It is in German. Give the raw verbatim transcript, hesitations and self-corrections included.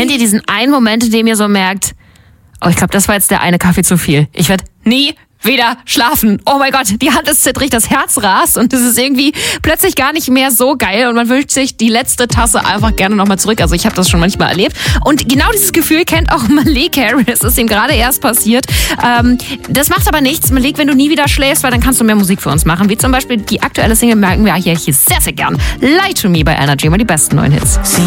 Kennt ihr diesen einen Moment, in dem ihr so merkt, oh, ich glaube, das war jetzt der eine Kaffee zu viel. Ich werde nie wieder schlafen. Oh mein Gott, die Hand ist zittrig, das Herz rast und es ist irgendwie plötzlich gar nicht mehr so geil und man wünscht sich die letzte Tasse einfach gerne nochmal zurück. Also ich habe das schon manchmal erlebt und genau dieses Gefühl kennt auch Malik Harris. Es ist ihm gerade erst passiert. Ähm, das macht aber nichts, Malik, wenn du nie wieder schläfst, weil dann kannst du mehr Musik für uns machen. Wie zum Beispiel die aktuelle Single merken wir hier, hier sehr, sehr gern. Lie to Me bei Energy, mal die besten neuen Hits.